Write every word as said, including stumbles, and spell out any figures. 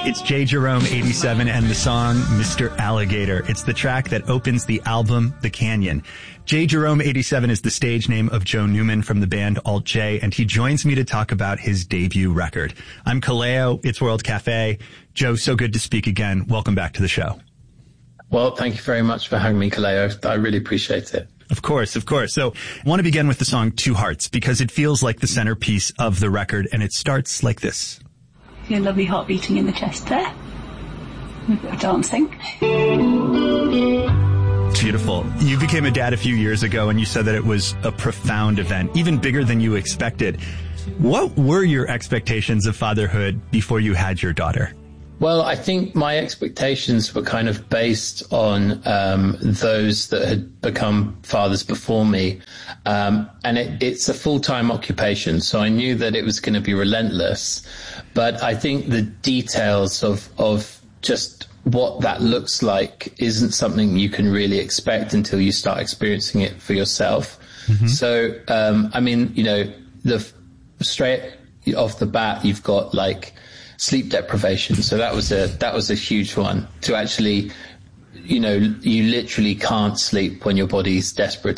It's J. Jerome eighty-seven and the song Mister Alligator. It's the track that opens the album The Canyon. J. Jerome eighty-seven is the stage name of Joe Newman from the band Alt J, and he joins me to talk about his debut record. I'm Kaleo. It's World Cafe. Joe, so good to speak again. Welcome back to the show. Well, thank you very much for having me, Kaleo. I really appreciate it. Of course, of course. So I want to begin with the song Two Hearts because it feels like the centerpiece of the record, and it starts like this. Your lovely heart beating in the chest there. A bit of dancing. Beautiful. You became a dad a few years ago, and you said that it was a profound event, even bigger than you expected. What were your expectations of fatherhood before you had your daughter? Well, I think my expectations were kind of based on um, those that had become fathers before me. Um, and it, it's a full-time occupation, so I knew that it was going to be relentless. But I think the details of, of just what that looks like isn't something you can really expect until you start experiencing it for yourself. Mm-hmm. So, um, I mean, you know, the straight off the bat, you've got like sleep deprivation. So that was a, that was a huge one to actually, you know, you literally can't sleep when your body's desperate